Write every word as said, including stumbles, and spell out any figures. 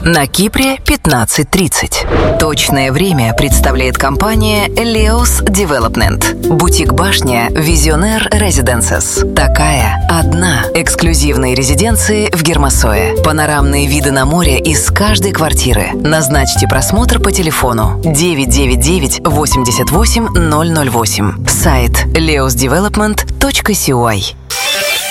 На Кипре пятнадцать тридцать. Точное время представляет компания Leos Development. Бутик-башня Visionaire Residences. Такая одна. Эксклюзивные резиденции в Гермосое. Панорамные виды на море из каждой квартиры. Назначьте просмотр по телефону девять девять девять восемьдесят восемь ноль ноль восемь. Сайт leos development точка си ой.